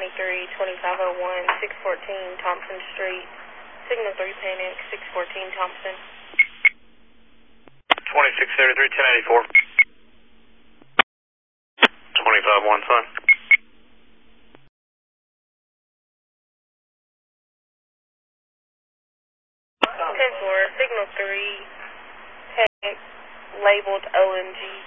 2501, 614 Thompson Street. Signal 3 Panic, 614 Thompson. 2633, 1084. 25-1, son. 10-4, Signal 3 Panic, labeled OMG.